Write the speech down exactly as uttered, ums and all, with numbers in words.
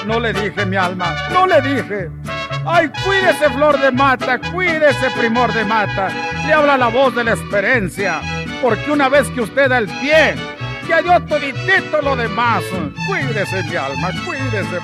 No le dije, mi alma, no le dije. Ay, cuídese, flor de mata, cuídese, primor de mata. Le habla la voz de la experiencia, porque una vez que usted da el pie, ya dio toditito lo demás. Cuídese, mi alma, cuídese.